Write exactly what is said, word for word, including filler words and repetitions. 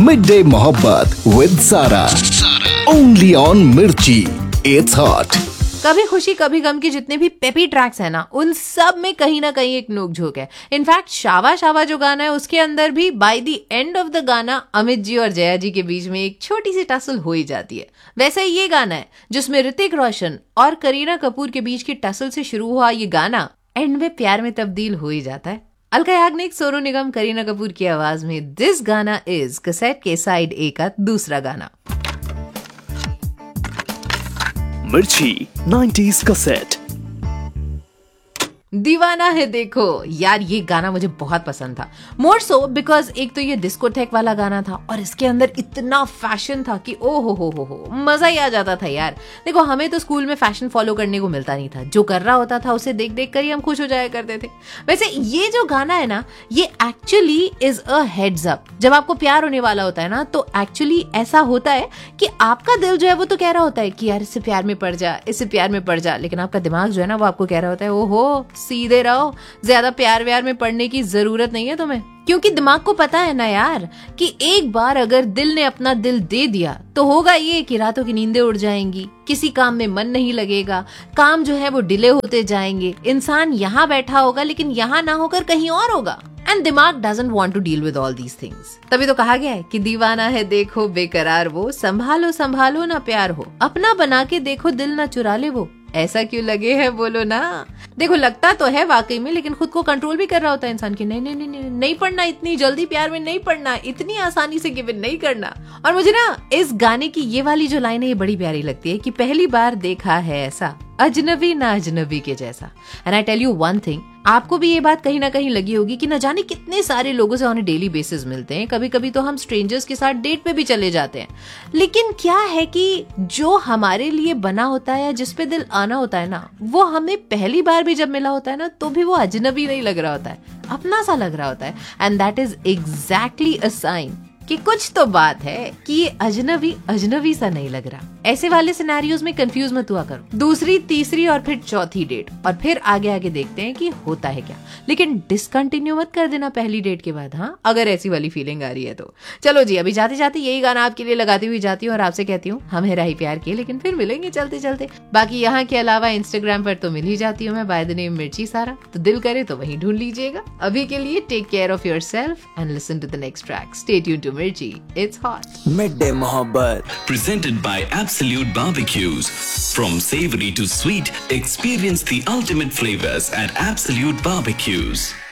Mid day मोहब्बत with सारा, only on मिर्ची, इट्स हॉट। कभी खुशी कभी गम के जितने भी पेपी ट्रैक्स है ना, उन सब में कहीं ना कहीं एक नोक झोंक है। इनफैक्ट शावा शावा जो गाना है उसके अंदर भी by the end of the गाना अमित जी और जया जी के बीच में एक छोटी सी टसल हो ही जाती है। वैसे ही ये गाना है जिसमें ऋतिक रोशन और करीना कपूर के बीच की टसल से शुरू हुआ ये गाना एंड में प्यार में तब्दील हो ही जाता है। अलका याग्निक, सोनू निगम, करीना कपूर की आवाज में दिस गाना इज कैसेट के साइड ए का दूसरा गाना। मिर्ची नाइंटीज़ कैसेट। दीवाना है देखो यार, ये गाना मुझे बहुत पसंद था। मोर सो बिकॉज एक तो ये डिस्कोथेक वाला गाना था और इसके अंदर इतना फैशन था कि ओ हो हो हो हो मजा ही आ जाता था यार। देखो, हमें तो स्कूल में फैशन फॉलो करने को मिलता नहीं था, जो कर रहा होता था उसे देख देख कर ही हम खुश हो जाया करते थे। वैसे ये जो गाना है ना, ये actually is a heads up. जब आपको प्यार होने वाला होता है ना, तो एक्चुअली ऐसा होता है कि आपका दिल जो है वो तो कह रहा होता है कि यार इससे प्यार में पड़ जा, इससे प्यार में पड़ जा, लेकिन आपका दिमाग जो है ना वो आपको कह रहा होता है ओहो सीधे रहो, ज्यादा प्यार व्यार में पड़ने की जरूरत नहीं है तुम्हें। क्योंकि दिमाग को पता है ना यार कि एक बार अगर दिल ने अपना दिल दे दिया तो होगा ये कि रातों की नींदें उड़ जाएंगी, किसी काम में मन नहीं लगेगा, काम जो है वो डिले होते जाएंगे, इंसान यहाँ बैठा होगा लेकिन यहाँ ना होकर कहीं और होगा। एंड दिमाग doesn't want to deal with all these things. तभी तो कहा गया है कि दीवाना है देखो बेकरार वो, संभालो संभालो ना प्यार हो, अपना बना के देखो दिल ना चुरा ले वो, ऐसा क्यों लगे है बोलो ना। देखो, लगता तो है वाकई में, लेकिन खुद को कंट्रोल भी कर रहा होता है इंसान की नहीं नहीं नहीं नहीं नहीं पढ़ना, इतनी जल्दी प्यार में नहीं पढ़ना, इतनी आसानी से गिव इन नहीं करना। और मुझे ना इस गाने की ये वाली जो लाइन है ये बड़ी प्यारी लगती है कि पहली बार देखा है ऐसा, अजनबी ना अजनबी के जैसा। And I tell you one thing, आपको भी ये बात कहीं ना कहीं लगी होगी कि न जाने कितने सारे लोगों से ऑन डेली बेसिस मिलते हैं, कभी कभी तो हम स्ट्रेंजर्स के साथ डेट पे भी चले जाते हैं, लेकिन क्या है कि जो हमारे लिए बना होता है, जिस पे दिल आना होता है ना, वो हमें पहली बार भी जब मिला होता है ना, तो भी वो अजनबी नहीं लग रहा होता है, अपना सा लग रहा होता है। And that is exactly a sign कि कुछ तो बात है कि ये अजनबी अजनबी सा नहीं लग रहा। ऐसे वाले सिनेरियोज में कंफ्यूज मत हुआ करो। दूसरी, तीसरी और फिर चौथी डेट और फिर आगे आगे देखते हैं कि होता है क्या, लेकिन डिसकंटिन्यू मत कर देना पहली डेट के बाद, हाँ, अगर ऐसी वाली फीलिंग आ रही है तो। चलो जी, अभी जाते जाते यही गाना आपके लिए लगाती हुई जाती हूँ और आपसे कहती हूँ हम है राही प्यार के, लेकिन फिर मिलेंगे चलते चलते। बाकी यहाँ के अलावा इंस्टाग्राम पर तो मिल ही जाती हूँ मैं बाय द नेम मिर्ची सारा, तो दिल करे तो वहीं ढूंढ लीजिएगा। अभी के लिए take care of yourself and listen to the next track. Stay tuned to मिर्ची, it's hot. Midday Mohabbat. Presented by Absolute Barbecues. From savory to sweet, experience the ultimate flavors at Absolute Barbecues.